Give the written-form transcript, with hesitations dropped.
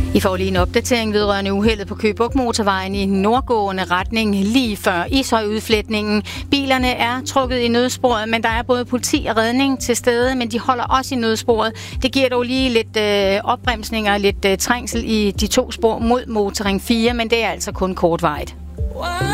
I får lige en opdatering vedrørende uheldet på Køge Bugt Motorvejen i nordgående retning lige før Ishøj-udfletningen. Bilerne er trukket i nødsporet, men der er både politi og redning til stede, men de holder også i nødsporet. Det giver dog lige lidt opbremsninger og lidt trængsel i de to spor mod Motorring 4, men det er altså kun kortvarigt.